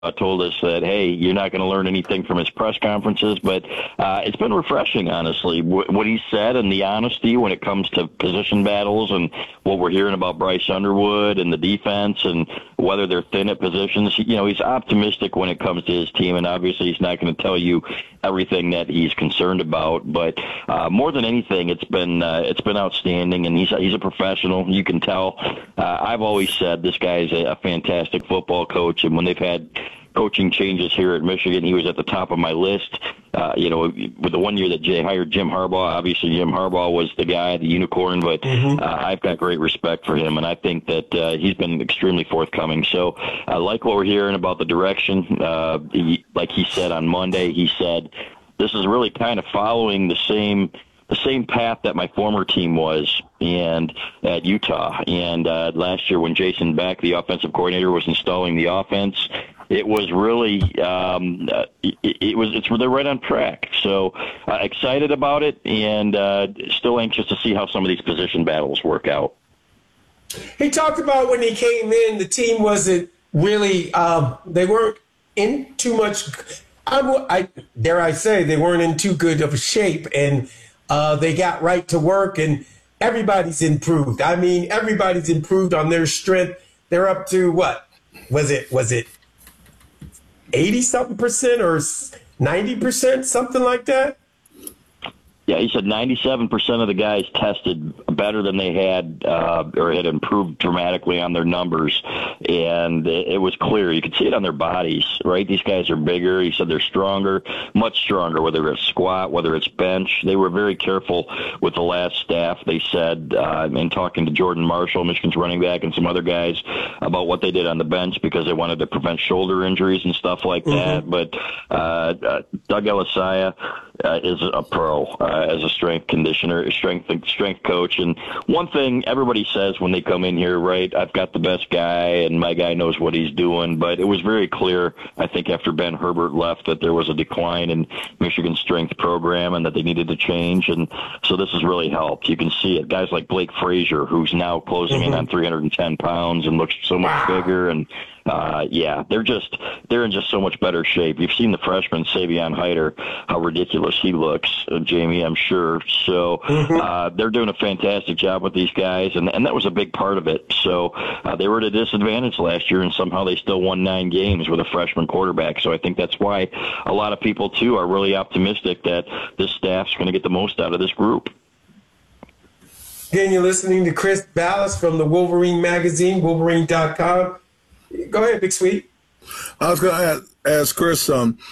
told us that, hey, you're not going to learn anything from his press conferences, but it's been refreshing, honestly, what he said and the honesty when it comes to position battles and what we're hearing about Bryce Underwood and the defense and whether they're thin at positions. He's optimistic when it comes to his team, and obviously he's not going to tell you everything that he's concerned about, but more than anything, it's been outstanding, and he's a professional. You can tell. I've always said this guy is a fantastic football coach, and when they've had coaching changes here at Michigan, he was at the top of my list. With the one year that Jay hired Jim Harbaugh, obviously Jim Harbaugh was the guy, the unicorn, but I've got great respect for him, and I think that he's been extremely forthcoming. So I like what we're hearing about the direction. Like he said on Monday, he said, this is really kind of following the same path that my former team was and at Utah. And last year when Jason Beck, the offensive coordinator, was installing the offense, it was really they're right on track. So excited about it, and still anxious to see how some of these position battles work out. He talked about when he came in, the team wasn't really they weren't in too much. Dare I say they weren't in too good of a shape, and they got right to work, and everybody's improved. I mean, everybody's improved on their strength. They're up to what? Was it 80-something% or 90%, something like that? Yeah, he said 97% of the guys tested better than they had or had improved dramatically on their numbers. And it was clear. You could see it on their bodies, right? These guys are bigger. He said they're stronger, much stronger, whether it's squat, whether it's bench. They were very careful with the last staff, they said, in talking to Jordan Marshall, Michigan's running back, and some other guys about what they did on the bench because they wanted to prevent shoulder injuries and stuff like that. But Doug Elisaya is a pro as a strength conditioner, strength coach. And one thing everybody says when they come in here, right, I've got the best guy and my guy knows what he's doing. But it was very clear, I think, after Ben Herbert left that there was a decline in Michigan's strength program and that they needed to change. And so this has really helped. You can see it. Guys like Blake Frazier, who's now closing in on 310 pounds and looks so much bigger. And they're in just so much better shape. You've seen the freshman Savion Hyder, how ridiculous he looks, Jamie, I'm sure. So they're doing a fantastic job with these guys, and that was a big part of it. So they were at a disadvantage last year, and somehow they still won 9 games with a freshman quarterback. So I think that's why a lot of people, too, are really optimistic that this staff's going to get the most out of this group. Again, you're listening to Chris Balas from the Wolverine magazine, Wolverine.com. Go ahead, Big Sweet. I was going to ask Chris,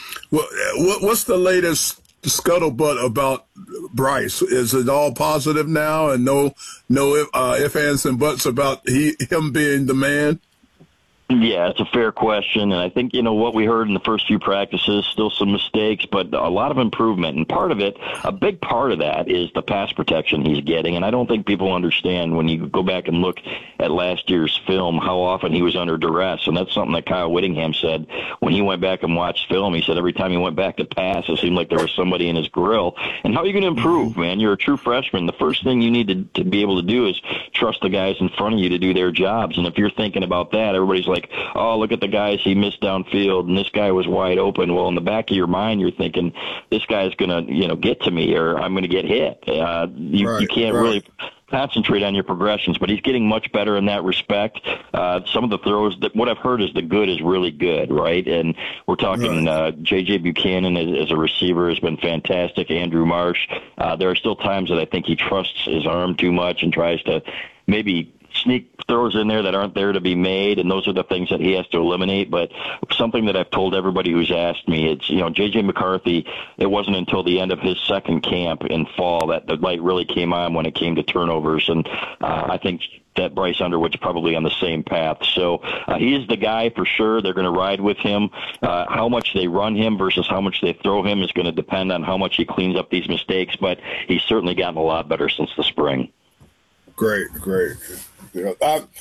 what's the latest scuttlebutt about Bryce? Is it all positive now and no ifs, ands, and buts about him being the man? Yeah, it's a fair question, and I think, what we heard in the first few practices, still some mistakes, but a lot of improvement. And part of it, a big part of that is the pass protection he's getting, and I don't think people understand when you go back and look at last year's film how often he was under duress, and that's something that Kyle Whittingham said when he went back and watched film. He said every time he went back to pass, it seemed like there was somebody in his grill. And how are you going to improve, man? You're a true freshman. The first thing you need to be able to do is trust the guys in front of you to do their jobs, and if you're thinking about that, everybody's like, oh, look at the guys he missed downfield, and this guy was wide open. Well, in the back of your mind, you're thinking, this guy's going to, get to me, or I'm going to get hit. You can't really concentrate on your progressions, but he's getting much better in that respect. Some of the throws, what I've heard is the good is really good, right? And we're talking J.J. Buchanan as a receiver has been fantastic. Andrew Marsh. There are still times that I think he trusts his arm too much and tries to maybe sneak throws in there that aren't there to be made, and those are the things that he has to eliminate. But something that I've told everybody who's asked me, it's, J.J. McCarthy, it wasn't until the end of his second camp in fall that the light really came on when it came to turnovers, and I think that Bryce Underwood's probably on the same path. So he is the guy for sure. They're going to ride with him. How much they run him versus how much they throw him is going to depend on how much he cleans up these mistakes, but he's certainly gotten a lot better since the spring. Great. Being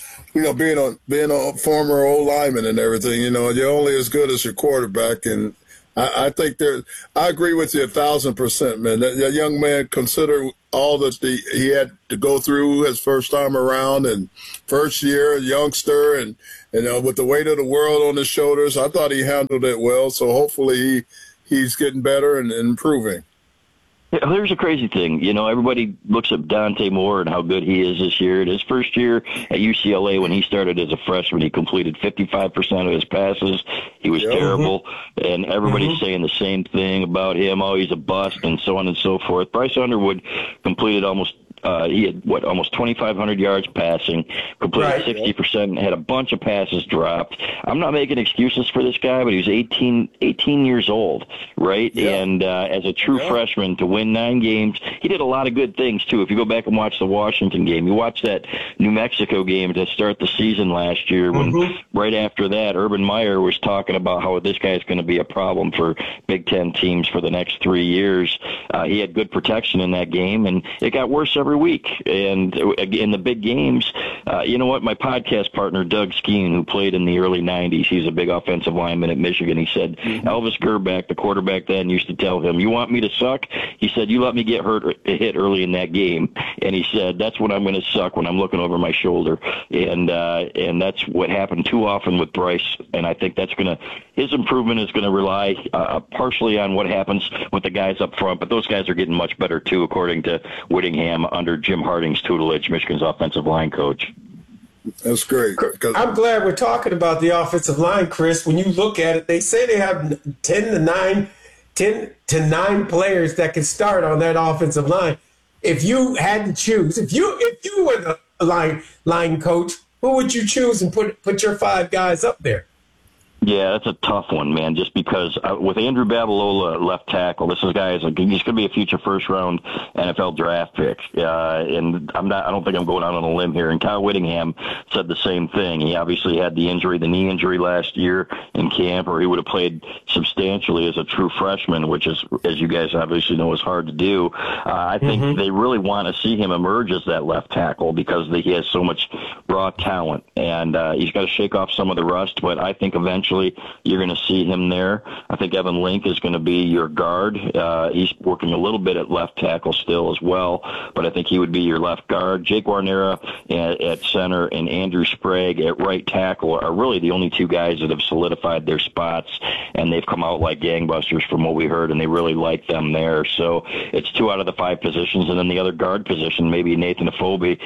a former old lineman and everything, you're only as good as your quarterback. And I think I agree with you 1,000%, man. That young man, consider all that he had to go through his first time around and first year, a youngster, and with the weight of the world on his shoulders. I thought he handled it well. So hopefully he's getting better and improving. Yeah, here's a crazy thing. Everybody looks at Dante Moore and how good he is this year. In his first year at UCLA, when he started as a freshman, he completed 55% of his passes. He was terrible, and everybody's saying the same thing about him. Oh, he's a bust, and so on and so forth. Bryce Underwood completed almost 2,500 yards passing, completed 60%, and had a bunch of passes dropped. I'm not making excuses for this guy, but he's 18 years old, right? Yeah. And as a true freshman, to win 9 games, he did a lot of good things, too. If you go back and watch the Washington game, you watch that New Mexico game to start the season last year, when right after that, Urban Meyer was talking about how this guy's going to be a problem for Big Ten teams for the next 3 years. He had good protection in that game, and it got worse every week. And in the big games, you know what? My podcast partner, Doug Skeen, who played in the early 90s, he's a big offensive lineman at Michigan. He said Elvis Gerback, the quarterback then, used to tell him, "You want me to suck?" He said, "You let me get hit early in that game." And he said, "That's when I'm going to suck, when I'm looking over my shoulder." And that's what happened too often with Bryce. And I think his improvement is going to rely partially on what happens with the guys up front. But those guys are getting much better too, according to Whittingham, under Jim Harding's tutelage, Michigan's offensive line coach. That's great. I'm glad we're talking about the offensive line, Chris. When you look at it, they say they have 10 to 9 players that can start on that offensive line. If you had to choose, if you were the line coach, who would you choose and put your 5 guys up there? Yeah, that's a tough one, man, just because with Andrew Babalola left tackle, this is he's going to be a future first-round NFL draft pick. And I don't think I'm going out on a limb here. And Kyle Whittingham said the same thing. He obviously had the knee injury last year in camp, or he would have played substantially as a true freshman, which is, as you guys obviously know, is hard to do. I think they really want to see him emerge as that left tackle because he has so much raw talent. And he's got to shake off some of the rust, but I think eventually you're going to see him there. I think Evan Link is going to be your guard. He's working a little bit at left tackle still as well, but I think he would be your left guard. Jake Guarnera at center and Andrew Sprague at right tackle are really the only 2 guys that have solidified their spots, and they've come out like gangbusters from what we heard, and they really like them there. So it's 2 out of the 5 positions, and then the other guard position, maybe Nathan Afobe,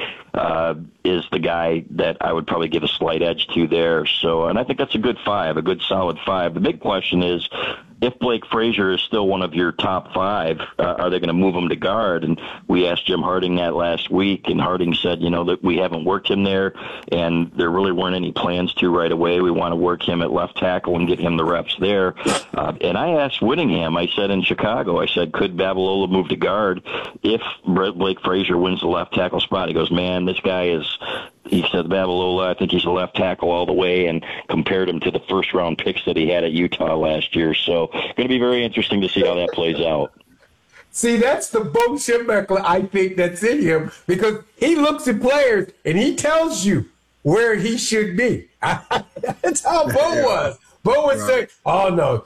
is the guy that I would probably give a slight edge to there. So, and I think that's a good 5, a good solid 5. The big question is, if Blake Frazier is still one of your top 5, are they going to move him to guard? And we asked Jim Harding that last week, and Harding said, that we haven't worked him there, and there really weren't any plans to right away. We want to work him at left tackle and get him the reps there. And I asked Whittingham, I said in Chicago, could Babalola move to guard if Blake Frazier wins the left tackle spot? He goes, man, this guy he said, Babalola, I think he's a left tackle all the way, and compared him to the first-round picks that he had at Utah last year. So going to be very interesting to see how that plays out. See, that's the Bo Schembechler, I think, that's in him, because he looks at players and he tells you where he should be. That's how Bo was. Bo would say, "Oh no,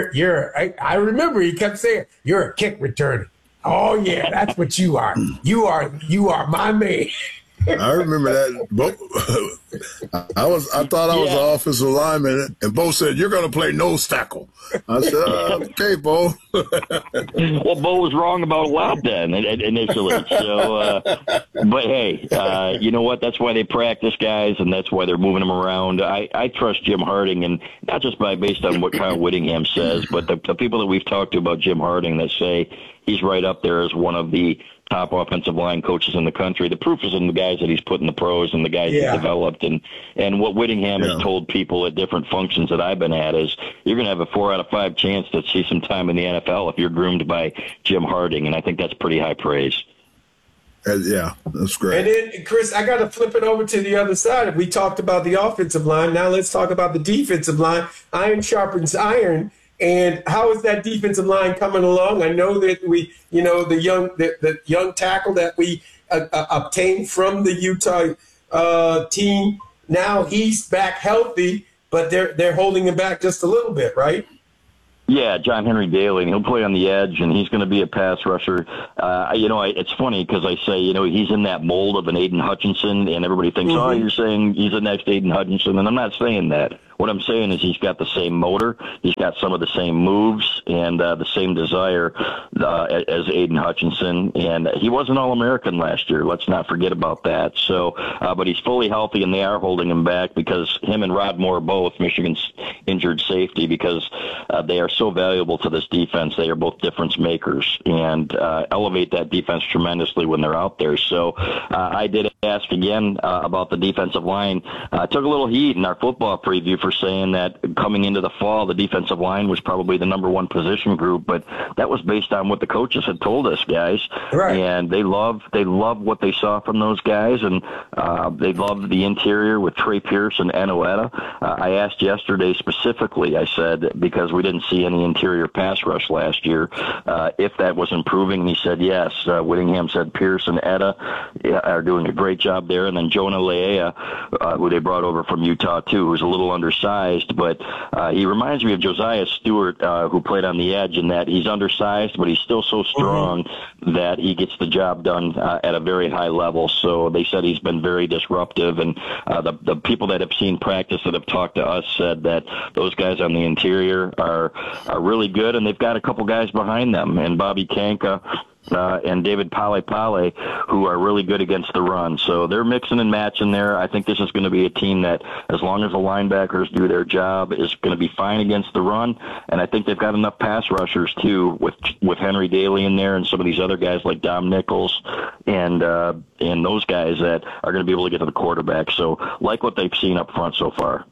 I remember he kept saying, you're a kick returner. Oh yeah, that's what you are. You are my man." I remember that. I thought I was an offensive lineman, and Bo said, "You're going to play nose tackle." I said, "Okay, Bo." Well, Bo was wrong about a lot then initially. So, but hey, you know what? That's why they practice guys, and that's why they're moving them around. I trust Jim Harding, and not just based on what Kyle Whittingham says, but the people that we've talked to about Jim Harding that say he's right up there as one of the top offensive line coaches in the country. The proof is in the guys that he's put in the pros and the guys he's developed. And what Whittingham has told people at different functions that I've been at is you're going to have a 4 out of 5 chance to see some time in the NFL if you're groomed by Jim Harding. And I think that's pretty high praise. Yeah, that's great. And then, Chris, I got to flip it over to the other side. We talked about the offensive line. Now let's talk about the defensive line. Iron sharpens iron. And how is that defensive line coming along? I know that the young tackle that we obtained from the Utah team. Now he's back healthy, but they're holding him back just a little bit, right? Yeah, John Henry Daly, and he'll play on the edge, and he's going to be a pass rusher. It's funny because I say, he's in that mold of an Aiden Hutchinson, and everybody thinks, oh, you're saying he's the next Aiden Hutchinson, and I'm not saying that. What I'm saying is he's got the same motor, he's got some of the same moves, and the same desire as Aiden Hutchinson, and he was an All-American last year. Let's not forget about that. So, but he's fully healthy, and they are holding him back because him and Rod Moore both, Michigan's injured safety, because they are so valuable to this defense. They are both difference makers and elevate that defense tremendously when they're out there. So I did ask again about the defensive line. I took a little heat in our football preview for saying that coming into the fall, the defensive line was probably the number one position group, but that was based on what the coaches had told us, guys. Right. And they love what they saw from those guys, and they loved the interior with Trey Pierce and Enoetta. I asked yesterday specifically, I said, because we didn't see any interior pass rush last year, if that was improving, and he said yes. Whittingham said Pierce and Etta are doing a great job there, and then Jonah Leia, who they brought over from Utah too, who's a little undersized, but he reminds me of Josiah Stewart, who played on the edge, in that he's undersized, but he's still so strong that he gets the job done at a very high level. So they said he's been very disruptive, and the people that have seen practice that have talked to us said that those guys on the interior are really good, and they've got a couple guys behind them, and Bobby Kanka and David Pale, who are really good against the run. So they're mixing and matching there. I think this is going to be a team that, as long as the linebackers do their job, is going to be fine against the run. And I think they've got enough pass rushers, too, with Henry Daly in there and some of these other guys like Dom Nichols and those guys that are going to be able to get to the quarterback. So like what they've seen up front so far.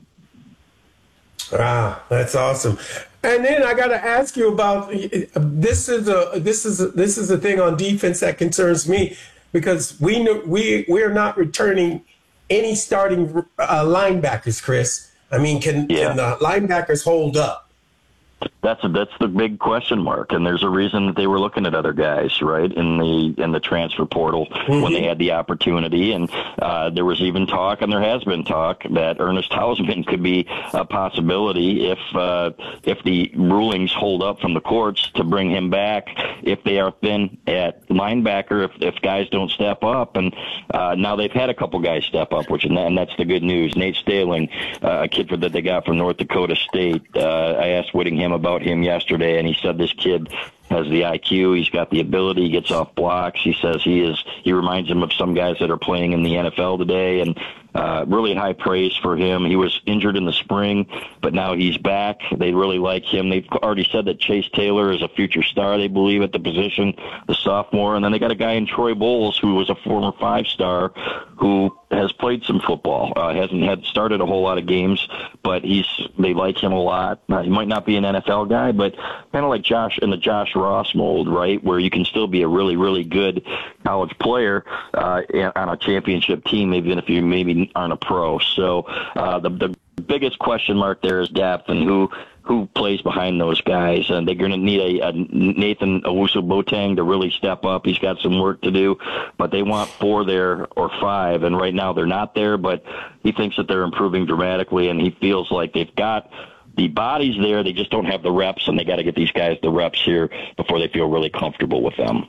Wow, that's awesome. And then I got to ask you about this is a thing on defense that concerns me, because we're not returning any starting linebackers, Chris. I mean, can the linebackers hold up? That's the big question mark, and there's a reason that they were looking at other guys, right, in the transfer portal when they had the opportunity, and there was even talk, and there has been talk, that Ernest Hausman could be a possibility if the rulings hold up from the courts to bring him back if they are thin at linebacker, if guys don't step up, and now they've had a couple guys step up, and that's the good news. Nate Staling, a kid that they got from North Dakota State. I asked Whittingham about him yesterday, and he said this kid has the IQ, he's got the ability, he gets off blocks. He says he reminds him of some guys that are playing in the NFL today, and really high praise for him. He was injured in the spring, but now he's back. They really like him. They've already said that Chase Taylor is a future star, they believe, at the position, the sophomore. And then they got a guy in Troy Bowles, who was a former 5-star, who has played some football. Hasn't had started a whole lot of games, but they like him a lot. He might not be an NFL guy, but kind of like Josh in the Josh Ross mold, right, where you can still be a really, really good college player on a championship team, even if you maybe aren't a pro. So the biggest question mark there is depth, and who plays behind those guys. And they're going to need a Nathan Owusu-Boateng to really step up. He's got some work to do, but they want 4 there or 5, and right now they're not there, but he thinks that they're improving dramatically, and he feels like they've got the bodies there. They just don't have the reps, and they got to get these guys the reps here before they feel really comfortable with them.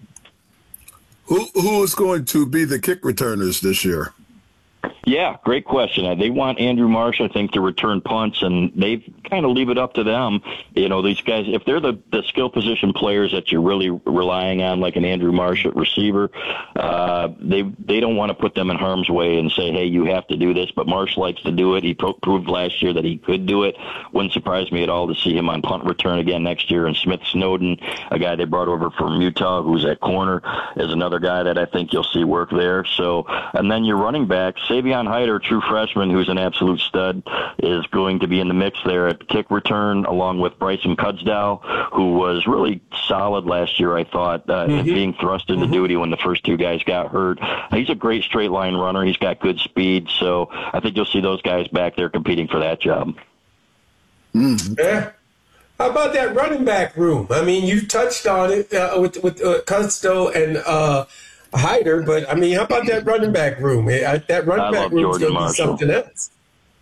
Who is going to be the kick returners this year? Yeah, great question. They want Andrew Marsh, I think, to return punts, and they kind of leave it up to them. These guys, if they're the skill position players that you're really relying on, like an Andrew Marsh at receiver, they don't want to put them in harm's way and say, hey, you have to do this. But Marsh likes to do it. He proved last year that he could do it. Wouldn't surprise me at all to see him on punt return again next year. And Smith Snowden, a guy they brought over from Utah, who's at corner, is another guy that I think you'll see work there. So, and then your running back, Savion Hyder, true freshman, who's an absolute stud, is going to be in the mix there at kick return, along with Bryson Cudsdow, who was really solid last year, I thought, being thrust into duty when the first 2 guys got hurt. He's a great straight line runner. He's got good speed, so I think you'll see those guys back there competing for that job. Yeah. How about that running back room? I mean, you touched on it with Cudsdow and Hyder, but I mean, how about that running back room? That running back room is going to be something else.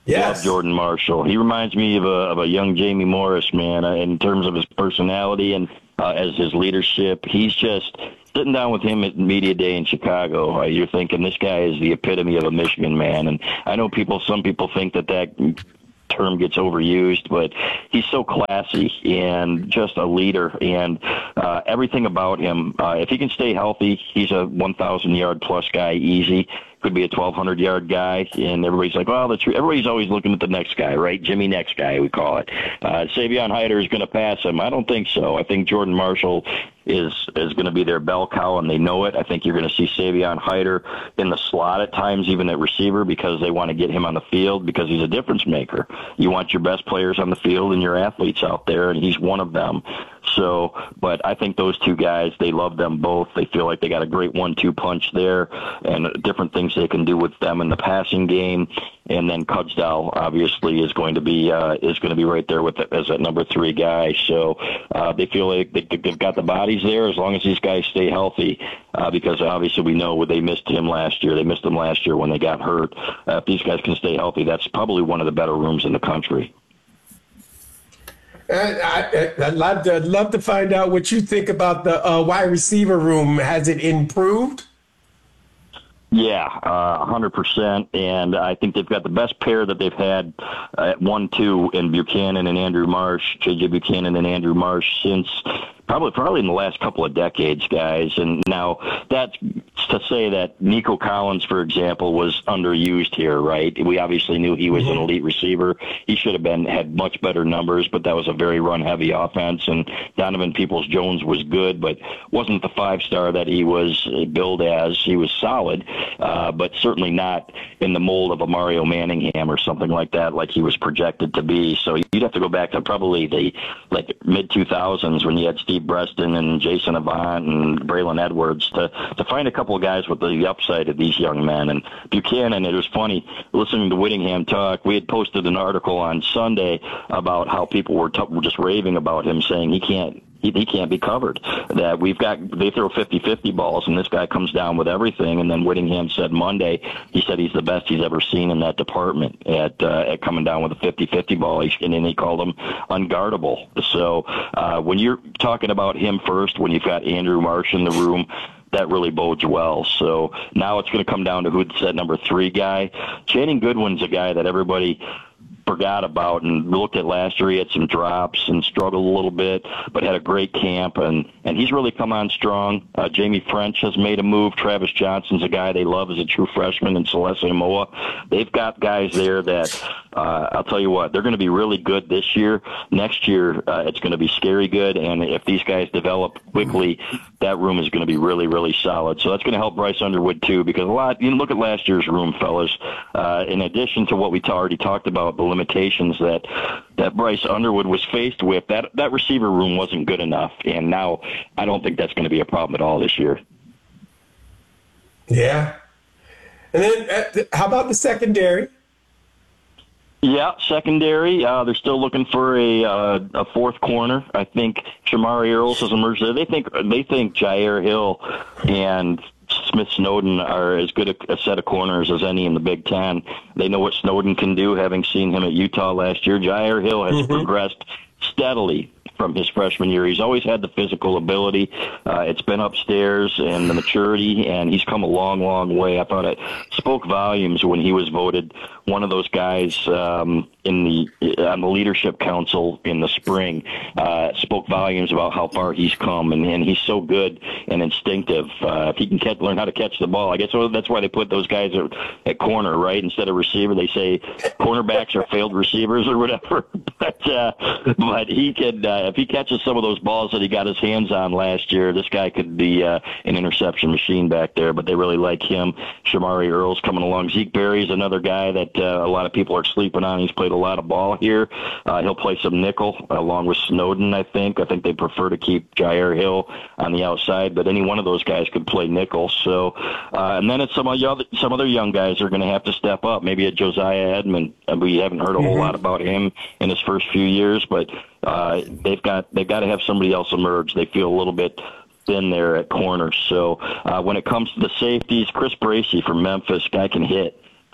Yes. Love Jordan Marshall. He reminds me of a young Jamie Morris, man, in terms of his personality and as his leadership. He's just sitting down with him at media day in Chicago. You're thinking this guy is the epitome of a Michigan man. And I know some people think that term gets overused, but he's so classy and just a leader, and everything about him. If he can stay healthy, he's a 1,000-yard plus guy easy. Could be a 1,200-yard guy, and everybody's like, well, everybody's always looking at the next guy, right? Jimmy next guy, we call it. Savion Hyder is going to pass him. I don't think so. I think Jordan Marshall is going to be their bell cow, and they know it. I think you're going to see Savion Hyder in the slot at times, even at receiver, because they want to get him on the field because he's a difference maker. You want your best players on the field and your athletes out there, and he's one of them. So, but I think those two guys, they love them both. They feel like they got a great 1-2 punch there, and different things they can do with them in the passing game. And then Kudsdal obviously is going to be right there with as a number 3 guy. So they feel like they've got the bodies there as long as these guys stay healthy. Because obviously we know they missed him last year. They missed him last year when they got hurt. If these guys can stay healthy, that's probably one of the better rooms in the country. I'd love to find out what you think about the wide receiver room. Has it improved? Yeah, 100%. And I think they've got the best pair that they've had at 1-2 in Buchanan and Andrew Marsh, J.J. Buchanan and Andrew Marsh, since probably in the last couple of decades, guys. And now that's to say that Nico Collins, for example, was underused here, right? We obviously knew he was an elite receiver. He should have had much better numbers, but that was a very run-heavy offense. And Donovan Peoples-Jones was good, but wasn't the 5-star that he was billed as. He was solid, but certainly not in the mold of a Mario Manningham or something like that, like he was projected to be. So you'd have to go back to probably the mid-2000s when you had Steve Breston and Jason Avant and Braylon Edwards to find a couple of guys with the upside of these young men. And Buchanan, it was funny listening to Whittingham talk. We had posted an article on Sunday about how people were just raving about him, saying he can't be covered, that they throw 50-50 balls, and this guy comes down with everything. And then Whittingham said Monday, he said he's the best he's ever seen in that department at coming down with a 50-50 ball, and then he called him unguardable. So when you're talking about him first, when you've got Andrew Marsh in the room, that really bodes well. So now it's going to come down to who's that number 3 guy. Channing Goodwin's a guy that everybody forgot about and looked at last year. He had some drops and struggled a little bit, but had a great camp, and he's really come on strong. Jamie French has made a move. Travis Johnson's a guy they love as a true freshman, and Celeste Moa. They've got guys there that I'll tell you what, they're going to be really good this year. Next year, it's going to be scary good, and if these guys develop quickly, that room is going to be really, really solid. So that's going to help Bryce Underwood too, because look at last year's room, fellas. In addition to what we already talked about, the limitations that Bryce Underwood was faced with, that receiver room wasn't good enough, and now I don't think that's going to be a problem at all this year. Yeah. And then how about the secondary? Yeah, secondary. They're still looking for a fourth corner. I think Shamari Earls has emerged there. They think Jair Hill and Smith Snowden are as good a set of corners as any in the Big Ten. They know what Snowden can do, having seen him at Utah last year. Jair Hill has progressed steadily from his freshman year. He's always had the physical ability. It's been upstairs and the maturity, and he's come a long, long way. I thought it spoke volumes when he was voted one of those guys on the leadership council in the spring. Spoke volumes about how far he's come, and he's so good and instinctive. If he can learn how to catch the ball, I guess that's why they put those guys at corner, right? Instead of receiver, they say cornerbacks are failed receivers or whatever. But he could, if he catches some of those balls that he got his hands on last year, this guy could be an interception machine back there. But they really like him. Shamari Earls coming along. Zeke Berry's another guy that a lot of people are sleeping on. He's played a lot of ball here. He'll play some nickel along with Snowden, I think. I think they prefer to keep Jair Hill on the outside, but any one of those guys could play nickel. So, and then it's some other young guys are going to have to step up. Maybe a Josiah Edmond. We haven't heard a whole lot about him in his first few years, but they've got to have somebody else emerge. They feel a little bit thin there at corner. So when it comes to the safeties, Chris Bracey from Memphis, guy can hit.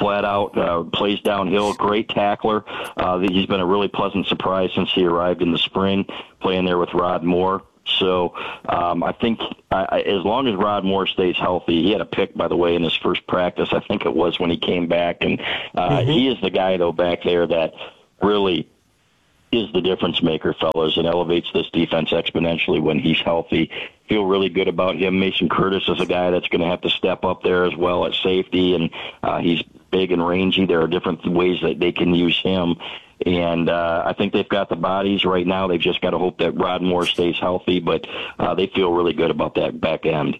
flat out, plays downhill, great tackler. He's been a really pleasant surprise since he arrived in the spring, playing there with Rod Moore. So I think as long as Rod Moore stays healthy, he had a pick, by the way, in his first practice, I think it was, when he came back. And he is the guy, though, back there that really is the difference maker, fellas, and elevates this defense exponentially when he's healthy. Feel really good about him. Mason Curtis is a guy that's going to have to step up there as well at safety, and he's big and rangy. There are different ways that they can use him. And I think they've got the bodies right now. They've just got to hope that Rod Moore stays healthy, but they feel really good about that back end.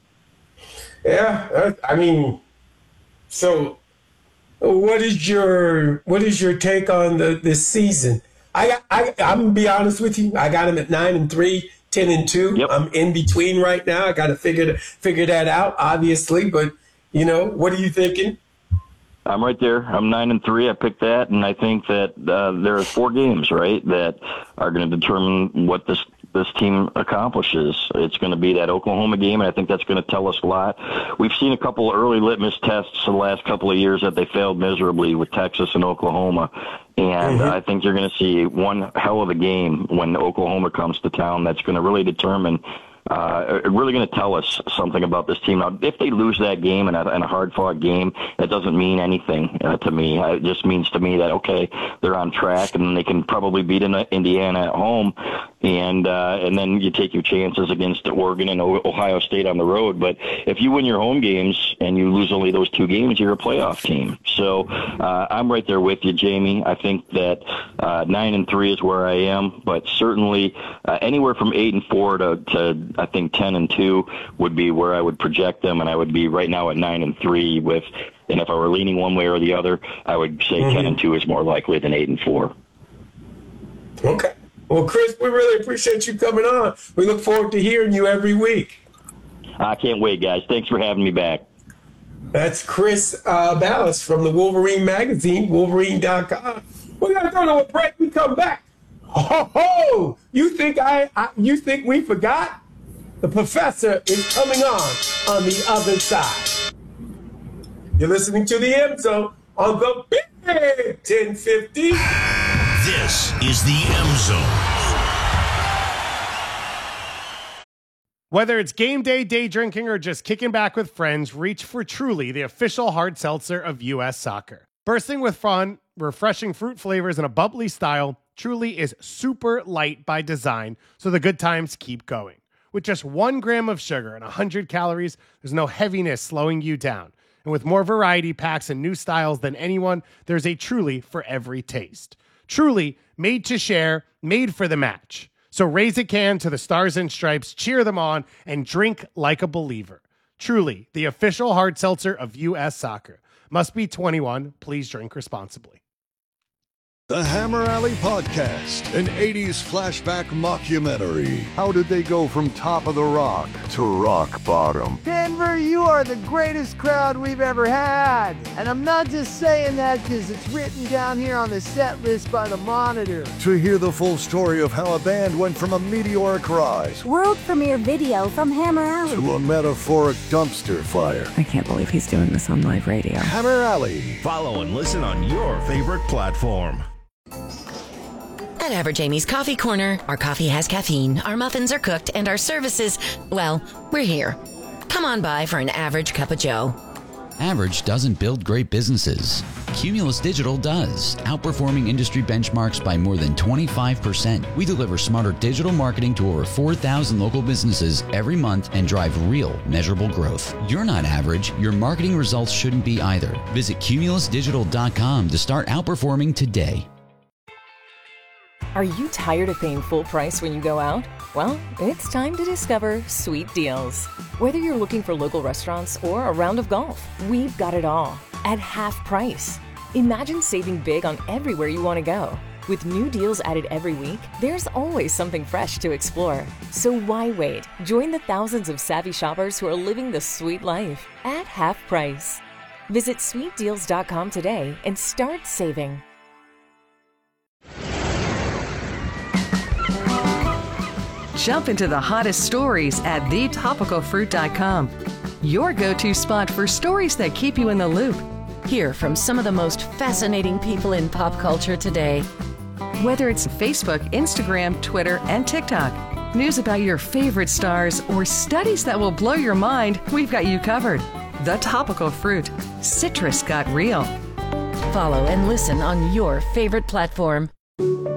Yeah, I mean, so what is your take on this season? I'm gonna be honest with you. I got him at 9-3, 10-2. Yep. I'm in between right now. I got to figure that out, obviously. But what are you thinking? I'm right there. I'm 9-3. I picked that, and I think that there are 4 games, right, that are going to determine what this team accomplishes. It's going to be that Oklahoma game, and I think that's going to tell us a lot. We've seen a couple of early litmus tests the last couple of years that they failed miserably with Texas and Oklahoma, and I think you're going to see one hell of a game when Oklahoma comes to town. That's going to really determine really going to tell us something about this team. Now, if they lose that game in a hard-fought game, that doesn't mean anything to me. It just means to me that, okay, they're on track, and they can probably beat Indiana at home, and then you take your chances against Oregon and Ohio State on the road. But if you win your home games and you lose only those 2 games, you're a playoff team. So I'm right there with you, Jamie. I think that 9-3 is where I am, but certainly anywhere from 8-4 to I think 10-2 would be where I would project them, and I would be right now at 9-3 with. And if I were leaning one way or the other, I would say 10-2 is more likely than 8-4. Okay. Well, Chris, we really appreciate you coming on. We look forward to hearing you every week. I can't wait, guys. Thanks for having me back. That's Chris Balas from the Wolverine magazine, Wolverine.com. We're going to go to a break. We come back. Oh, you think you think we forgot? The professor is coming on the other side. You're listening to the M Zone on the Big 1050. This is the M Zone. Whether it's game day, day drinking, or just kicking back with friends, reach for Truly, the official hard seltzer of U.S. Soccer. Bursting with fun, refreshing fruit flavors, and a bubbly style, Truly is super light by design, so the good times keep going. With just 1 gram of sugar and 100 calories, there's no heaviness slowing you down. And with more variety packs and new styles than anyone, there's a Truly for every taste. Truly, made to share, made for the match. So raise a can to the Stars and Stripes, cheer them on, and drink like a believer. Truly, the official hard seltzer of U.S. Soccer. Must be 21. Please drink responsibly. The Hammer Alley Podcast, an 80s flashback mockumentary. How did they go from top of the rock to rock bottom? Denver, you are the greatest crowd we've ever had. And I'm not just saying that because it's written down here on the set list by the Monitor. To hear the full story of how a band went from a meteoric rise, world premiere video from Hammer Alley, to a metaphoric dumpster fire. I can't believe he's doing this on live radio. Hammer Alley. Follow and listen on your favorite platform. At Average Amy's Coffee Corner, our coffee has caffeine, our muffins are cooked, and our services, well, we're here. Come on by for an average cup of joe. Average doesn't build great businesses. Cumulus Digital does, outperforming industry benchmarks by more than 25%. We deliver smarter digital marketing to over 4,000 local businesses every month and drive real, measurable growth. You're not average. Your marketing results shouldn't be either. Visit cumulusdigital.com to start outperforming today. Are you tired of paying full price when you go out? Well, it's time to discover Sweet Deals. Whether you're looking for local restaurants or a round of golf, we've got it all at half price. Imagine saving big on everywhere you want to go. With new deals added every week, there's always something fresh to explore. So why wait? Join the thousands of savvy shoppers who are living the sweet life at half price. Visit sweetdeals.com today and start saving. Jump into the hottest stories at thetopicalfruit.com. Your go-to spot for stories that keep you in the loop. Hear from some of the most fascinating people in pop culture today. Whether it's Facebook, Instagram, Twitter, and TikTok, news about your favorite stars, or studies that will blow your mind, we've got you covered. The Topical Fruit. Citrus got real. Follow and listen on your favorite platform.